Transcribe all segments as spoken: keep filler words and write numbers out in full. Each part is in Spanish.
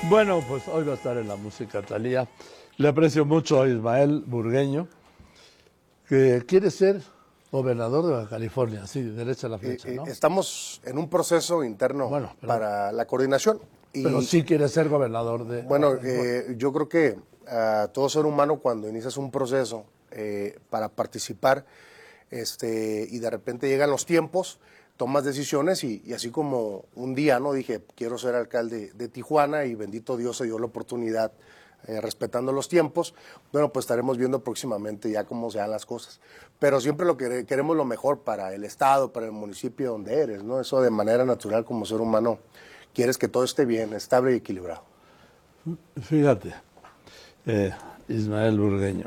Bueno, pues hoy va a estar en la música Thalía. Le aprecio mucho a Ismael Burgueño, que quiere ser gobernador de Baja California, sí, derecha a la flecha, ¿no? Eh, eh, estamos en un proceso interno bueno, pero, para la coordinación. Y, pero sí quiere ser gobernador de Bueno, Baja California. Eh, yo creo que uh, todo ser humano, cuando inicias un proceso eh, para participar este, y de repente llegan los tiempos, tomas decisiones y, y así como un día, ¿no? Dije, quiero ser alcalde de Tijuana y bendito Dios se dio la oportunidad, eh, respetando los tiempos. Bueno, pues estaremos viendo próximamente ya cómo se dan las cosas. Pero siempre lo que queremos lo mejor para el estado, para el municipio donde eres, ¿no? Eso de manera natural como ser humano, quieres que todo esté bien, estable y equilibrado. Fíjate, eh, Ismael Burgueño,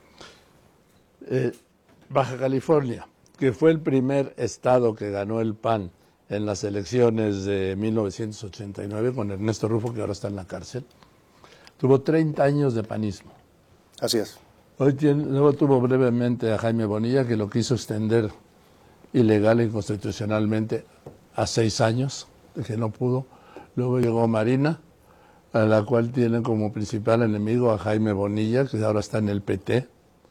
eh, Baja California, que fue el primer estado que ganó el P A N en las elecciones de mil novecientos ochenta y nueve con Ernesto Rufo, que ahora está en la cárcel, tuvo treinta años de panismo. Así es. Hoy tiene, luego tuvo brevemente a Jaime Bonilla, que lo quiso extender ilegal e inconstitucionalmente a seis años, que no pudo. Luego llegó Marina, a la cual tiene como principal enemigo a Jaime Bonilla, que ahora está en el P T.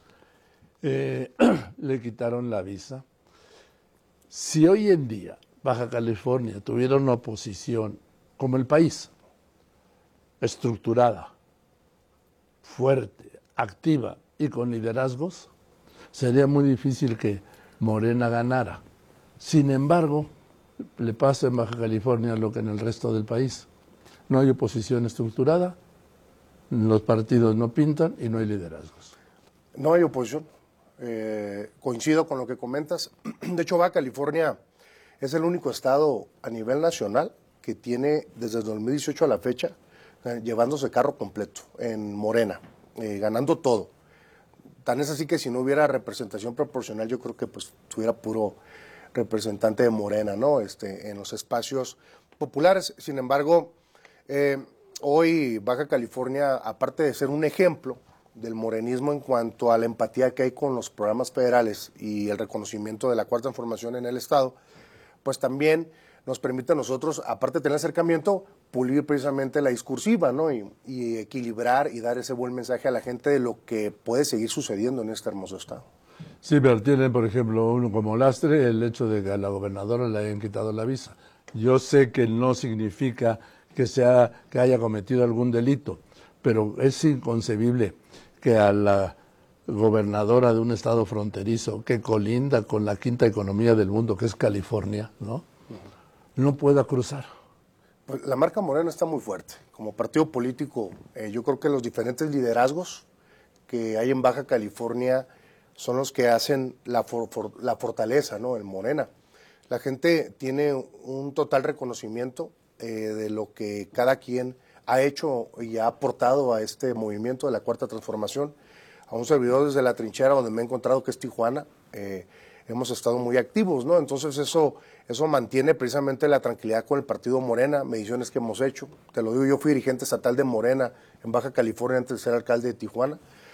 Eh, le quitaron la visa. Si hoy en día Baja California tuviera una oposición como el país, estructurada, fuerte, activa y con liderazgos, sería muy difícil que Morena ganara. Sin embargo, le pasa en Baja California lo que en el resto del país. No hay oposición estructurada, los partidos no pintan y no hay liderazgos. No hay oposición. Eh, coincido con lo que comentas. De hecho, Baja California es el único estado a nivel nacional que tiene desde el dos mil dieciocho a la fecha eh, llevándose carro completo en Morena, eh, ganando todo. Tan es así que si no hubiera representación proporcional, yo creo que pues tuviera puro representante de Morena, ¿no? Este, en los espacios populares. Sin embargo, eh, hoy Baja California, aparte de ser un ejemplo del morenismo en cuanto a la empatía que hay con los programas federales y el reconocimiento de la Cuarta Transformación en el Estado, pues también nos permite a nosotros, aparte de tener acercamiento, pulir precisamente la discursiva, ¿no? Y, y equilibrar y dar ese buen mensaje a la gente de lo que puede seguir sucediendo en este hermoso estado. Sí, pero tiene, por ejemplo, uno como lastre el hecho de que a la gobernadora le hayan quitado la visa. Yo sé que no significa que, sea, que haya cometido algún delito, pero es inconcebible que a la gobernadora de un estado fronterizo que colinda con la quinta economía del mundo, que es California, ¿no? No pueda cruzar. Pues la marca Morena está muy fuerte. Como partido político, eh, yo creo que los diferentes liderazgos que hay en Baja California son los que hacen la, for, for, la fortaleza, ¿no? El Morena. La gente tiene un total reconocimiento eh, de lo que cada quien ha hecho y ha aportado a este movimiento de la Cuarta Transformación. A un servidor desde la trinchera donde me he encontrado, que es Tijuana, eh, hemos estado muy activos, ¿no? Entonces eso, eso mantiene precisamente la tranquilidad con el partido Morena, mediciones que hemos hecho. Te lo digo, yo fui dirigente estatal de Morena en Baja California antes de ser alcalde de Tijuana.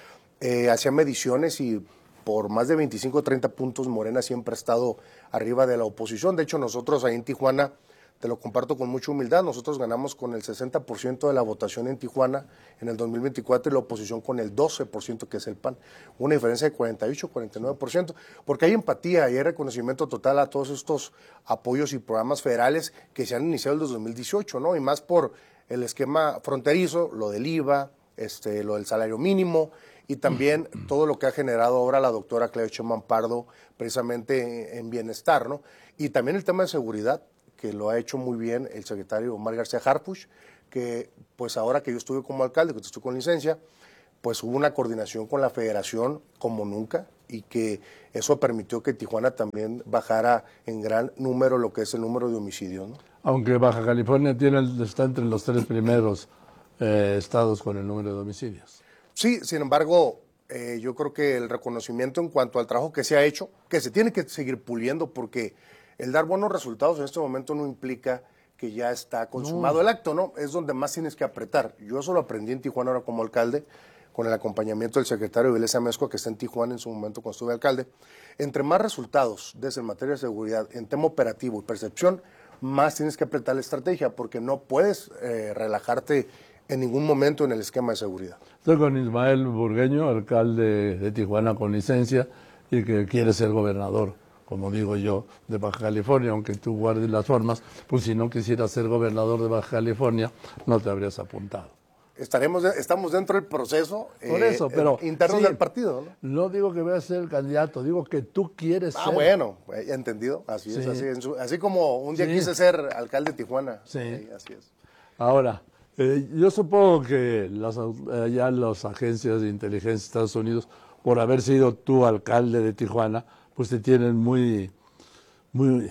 Eh, hacía mediciones y por más de veinticinco o treinta puntos Morena siempre ha estado arriba de la oposición. De hecho, nosotros ahí en Tijuana, te lo comparto con mucha humildad, nosotros ganamos con el sesenta por ciento de la votación en Tijuana en el dos mil veinticuatro y la oposición con el doce por ciento, que es el P A N. Una diferencia de cuarenta y ocho, cuarenta y nueve por ciento, porque hay empatía y hay reconocimiento total a todos estos apoyos y programas federales que se han iniciado en el dos mil dieciocho, ¿no? Y más por el esquema fronterizo, lo del I V A, este, lo del salario mínimo y también todo lo que ha generado ahora la doctora Claudia Sheinbaum Pardo precisamente en bienestar, ¿no? Y también el tema de seguridad, que lo ha hecho muy bien el secretario Omar García Harfuch, que pues ahora que yo estuve como alcalde, que estoy con licencia, pues hubo una coordinación con la federación como nunca y que eso permitió que Tijuana también bajara en gran número lo que es el número de homicidios, ¿no? Aunque Baja California tiene, está entre los tres primeros eh, estados con el número de homicidios. Sí, sin embargo, eh, yo creo que el reconocimiento en cuanto al trabajo que se ha hecho, que se tiene que seguir puliendo, porque el dar buenos resultados en este momento no implica que ya está consumado no. el acto, ¿no? Es donde más tienes que apretar. Yo eso lo aprendí en Tijuana ahora como alcalde, con el acompañamiento del secretario Vilés Amezcua, que está en Tijuana en su momento cuando estuve alcalde. Entre más resultados des en materia de seguridad, en tema operativo y percepción, más tienes que apretar la estrategia, porque no puedes eh, relajarte en ningún momento en el esquema de seguridad. Estoy con Ismael Burgueño, alcalde de Tijuana con licencia y que quiere ser gobernador, como digo yo, de Baja California, aunque tú guardes las formas, pues si no quisieras ser gobernador de Baja California, no te habrías apuntado. Estaremos, estamos dentro del proceso Por eso, eh, pero, interno sí, del partido, ¿no? No digo que vayas a ser el candidato, digo que tú quieres ah, ser. Ah, bueno, eh, entendido, así sí. es, así, en su, así como un día sí. quise ser alcalde de Tijuana, sí. eh, así es. Ahora, eh, yo supongo que las, eh, ya las agencias de inteligencia de Estados Unidos, por haber sido tú alcalde de Tijuana, pues te tienen muy, muy,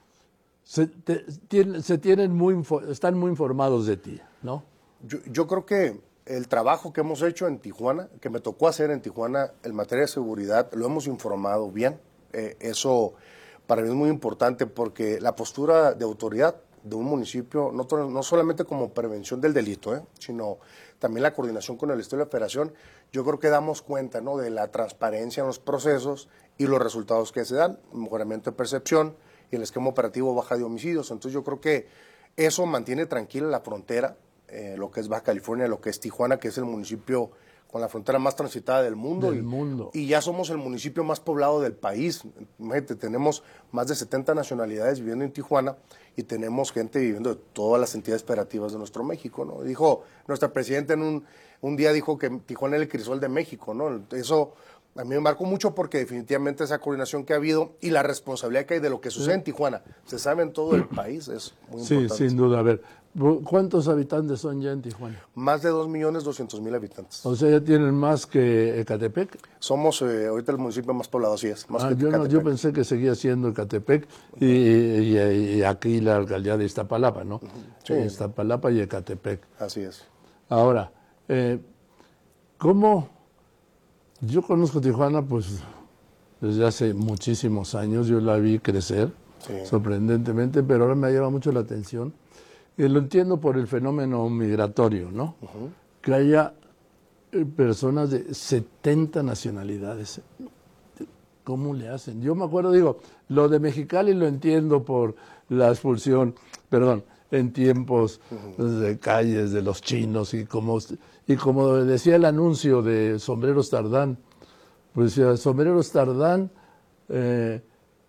se, te, tienen, se tienen muy, están muy informados de ti, ¿no? Yo, yo creo que el trabajo que hemos hecho en Tijuana, que me tocó hacer en Tijuana en materia de seguridad, lo hemos informado bien. Eh, eso para mí es muy importante porque la postura de autoridad de un municipio, no, no solamente como prevención del delito, eh, sino también la coordinación con el Estado y la Federación, yo creo que damos cuenta, ¿no?, de la transparencia en los procesos y los resultados que se dan, mejoramiento de percepción y el esquema operativo baja de homicidios. Entonces yo creo que eso mantiene tranquila la frontera, eh, lo que es Baja California, lo que es Tijuana, que es el municipio con la frontera más transitada del mundo. Del y, mundo. Y ya somos el municipio más poblado del país. Imagínate, tenemos más de setenta nacionalidades viviendo en Tijuana y tenemos gente viviendo de todas las entidades federativas de nuestro México, ¿no? Dijo, nuestra presidenta en un, un día dijo que Tijuana era el crisol de México, ¿no? Eso a mí me marcó mucho porque definitivamente esa coordinación que ha habido y la responsabilidad que hay de lo que sucede en Tijuana, se sabe en todo el país, es muy sí, importante. Sí, sin duda. A ver, ¿cuántos habitantes son ya en Tijuana? Más de dos millones doscientos mil habitantes. O sea, ¿ya tienen más que Ecatepec? Somos eh, ahorita el municipio más poblado, así es. Más ah, que yo, no, yo pensé que seguía siendo Ecatepec y, y, y aquí la alcaldía de Iztapalapa, ¿no? Sí. Iztapalapa y Ecatepec. Así es. Ahora, eh, ¿cómo...? Yo conozco Tijuana pues desde hace muchísimos años, yo la vi crecer, sí. sorprendentemente, pero ahora me llama mucho la atención, y lo entiendo por el fenómeno migratorio, ¿no? Uh-huh. Que haya personas de setenta nacionalidades. ¿Cómo le hacen? Yo me acuerdo, digo, lo de Mexicali lo entiendo por la expulsión, perdón, en tiempos uh-huh. de calles de los chinos y como... Y como decía el anuncio de Sombreros Tardán, pues decía, Sombreros Tardán, eh,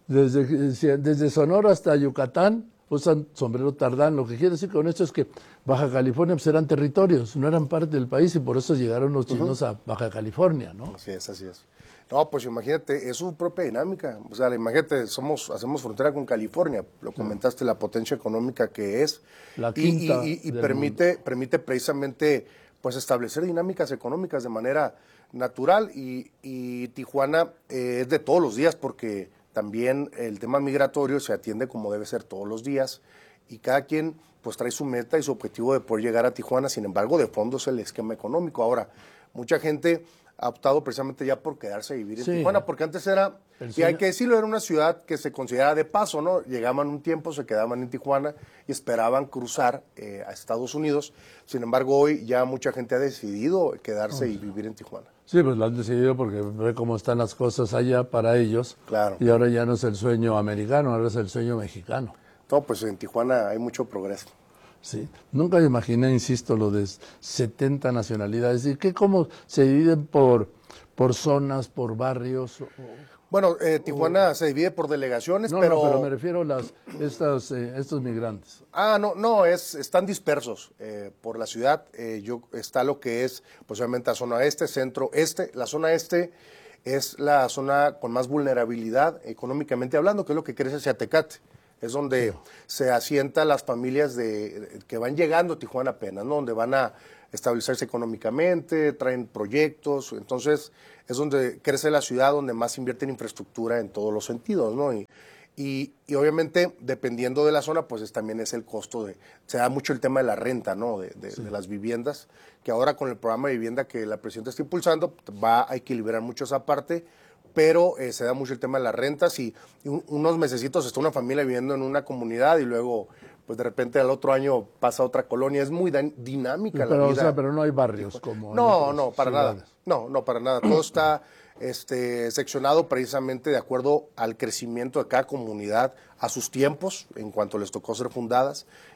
desde, desde Sonora hasta Yucatán, usan sombrero Tardán. Lo que quiere decir con esto es que Baja California pues, eran territorios, no eran parte del país y por eso llegaron los chinos uh-huh. a Baja California, ¿no? Así es, así es. No, pues imagínate, es su propia dinámica. O sea, imagínate, somos, hacemos frontera con California, lo comentaste, la potencia económica que es. La quinta y, y, y permite, permite precisamente... pues establecer dinámicas económicas de manera natural y, y Tijuana eh, es de todos los días porque también el tema migratorio se atiende como debe ser todos los días y cada quien pues trae su meta y su objetivo de poder llegar a Tijuana, sin embargo de fondo es el esquema económico. Ahora, mucha gente ha optado precisamente ya por quedarse a vivir en sí. Tijuana, porque antes era, y sueño... hay que decirlo, era una ciudad que se consideraba de paso, ¿no? Llegaban un tiempo, se quedaban en Tijuana y esperaban cruzar eh, a Estados Unidos. Sin embargo, hoy ya mucha gente ha decidido quedarse oh, y vivir en Tijuana. Sí, pues lo han decidido porque ve cómo están las cosas allá para ellos. Claro. Y ahora ya no es el sueño americano, ahora es el sueño mexicano. No, pues en Tijuana hay mucho progreso. Sí, nunca me imaginé, insisto, lo de setenta nacionalidades. ¿Y qué, cómo se dividen por, por zonas, por barrios? O, bueno, eh, Tijuana o, se divide por delegaciones, no, pero... No, pero me refiero a las, estas, eh, estos migrantes. Ah, no, no, es, están dispersos eh, por la ciudad. Eh, yo, está lo que es, posiblemente la zona este, centro, este. La zona este es la zona con más vulnerabilidad económicamente hablando, que es lo que crece hacia Tecate. Es donde sí. se asientan las familias de, que van llegando a Tijuana apenas, ¿no? Donde van a establecerse económicamente, traen proyectos, entonces es donde crece la ciudad, donde más invierte en infraestructura en todos los sentidos, ¿no? Y, y, y obviamente, dependiendo de la zona, pues es, también es el costo de, se da mucho el tema de la renta, ¿no? De, de, sí. de las viviendas, que ahora con el programa de vivienda que la presidenta está impulsando, va a equilibrar mucho esa parte, pero eh, se da mucho el tema de las rentas y, y un, unos mesecitos está una familia viviendo en una comunidad y luego, pues de repente al otro año pasa a otra colonia. Es muy dinámica pero, la vida. O sea, pero no hay barrios como... No, no, para ciudades. nada. No, no, para nada. Todo está este, seccionado precisamente de acuerdo al crecimiento de cada comunidad, a sus tiempos, en cuanto les tocó ser fundadas,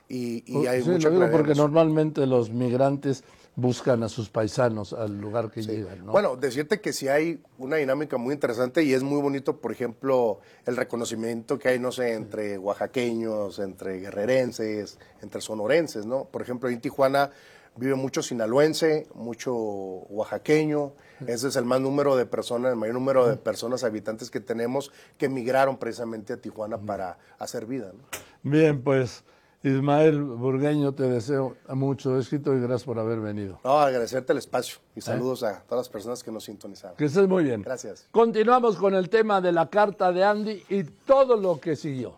y, y hay sí, mucha lo digo porque claridad. normalmente los migrantes buscan a sus paisanos al lugar que Sí. llegan, ¿no? Bueno, decirte que sí hay una dinámica muy interesante y es muy bonito, por ejemplo, el reconocimiento que hay, no sé, entre oaxaqueños, entre guerrerenses, entre sonorenses, ¿no? Por ejemplo, en Tijuana vive mucho sinaloense, mucho oaxaqueño. Ese es el más número de personas, el mayor número de personas habitantes que tenemos que emigraron precisamente a Tijuana para hacer vida, ¿no? Bien, pues Ismael Burgueño, te deseo mucho éxito y gracias por haber venido. No, agradecerte el espacio y saludos ¿Eh? a todas las personas que nos sintonizaron. Que estés muy bien. Gracias. Continuamos con el tema de la carta de Andy y todo lo que siguió.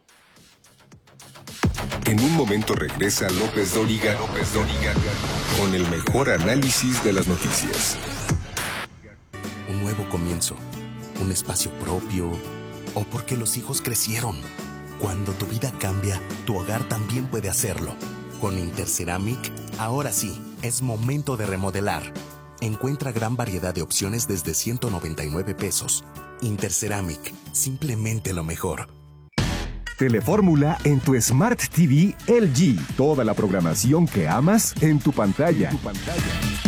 En un momento regresa López Dóriga, López Dóriga, con el mejor análisis de las noticias. Un nuevo comienzo, un espacio propio, o porque los hijos crecieron. Cuando tu vida cambia, tu hogar también puede hacerlo. Con Interceramic, ahora sí, es momento de remodelar. Encuentra gran variedad de opciones desde ciento noventa y nueve pesos. Interceramic, simplemente lo mejor. Telefórmula en tu Smart T V L G. Toda la programación que amas en tu pantalla. En tu pantalla.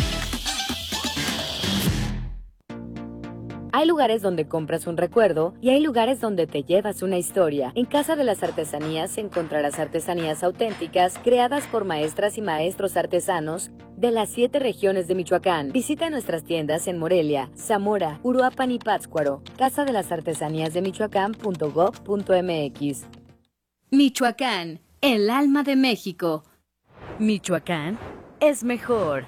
Hay lugares donde compras un recuerdo y hay lugares donde te llevas una historia. En Casa de las Artesanías encontrarás artesanías auténticas creadas por maestras y maestros artesanos de las siete regiones de Michoacán. Visita nuestras tiendas en Morelia, Zamora, Uruapan y Pátzcuaro. Casa de las Artesanías de Michoacán punto gob punto mx. Michoacán, el alma de México. Michoacán es mejor.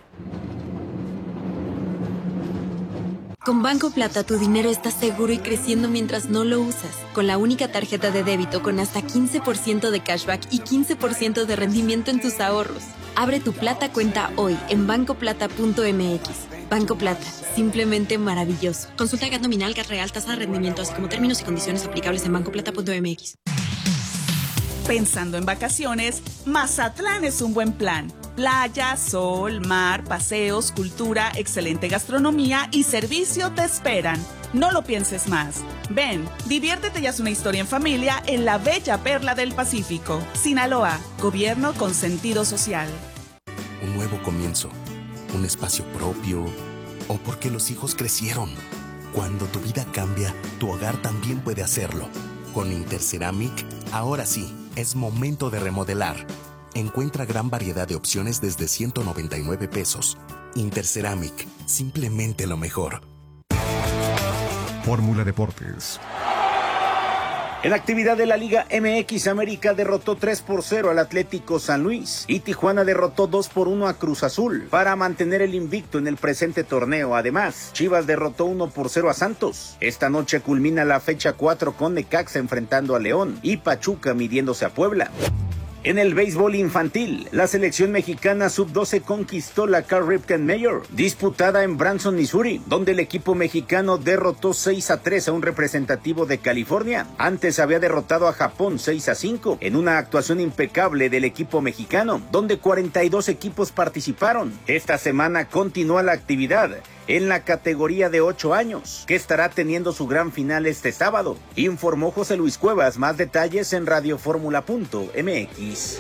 Con Banco Plata tu dinero está seguro y creciendo mientras no lo usas. Con la única tarjeta de débito con hasta quince por ciento de cashback y quince por ciento de rendimiento en tus ahorros. Abre tu Plata cuenta hoy en banco plata punto mx. Banco Plata, simplemente maravilloso. Consulta G A T nominal, G A T real, tasa de rendimiento, así como términos y condiciones aplicables en banco plata punto mx. Pensando en vacaciones, Mazatlán es un buen plan. Playa, sol, mar, paseos, cultura, excelente gastronomía y servicio te esperan. No lo pienses más. Ven, diviértete y haz una historia en familia en la bella perla del Pacífico. Sinaloa, gobierno con sentido social. Un nuevo comienzo, un espacio propio, o porque los hijos crecieron. Cuando tu vida cambia, tu hogar también puede hacerlo. Con Interceramic, ahora sí, es momento de remodelar. Encuentra gran variedad de opciones desde ciento noventa y nueve pesos. Interceramic, simplemente lo mejor. Fórmula Deportes. En actividad de la Liga M X, América derrotó tres por cero al Atlético San Luis y Tijuana derrotó dos por uno a Cruz Azul para mantener el invicto en el presente torneo. Además, Chivas derrotó uno por cero a Santos. Esta noche culmina la fecha cuatro con Necaxa enfrentando a León y Pachuca midiéndose a Puebla. En el béisbol infantil, la selección mexicana sub doce conquistó la Carl Ripken Major, disputada en Branson, Missouri, donde el equipo mexicano derrotó seis a tres a un representativo de California. Antes había derrotado a Japón seis a cinco en una actuación impecable del equipo mexicano, donde cuarenta y dos equipos participaron. Esta semana continúa la actividad en la categoría de ocho años, que estará teniendo su gran final este sábado, informó José Luis Cuevas. Más detalles en radioformula punto mx.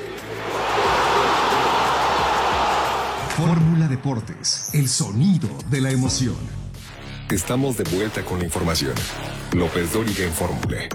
Fórmula Deportes, el sonido de la emoción. Estamos de vuelta con la información. López Dóriga en Fórmula.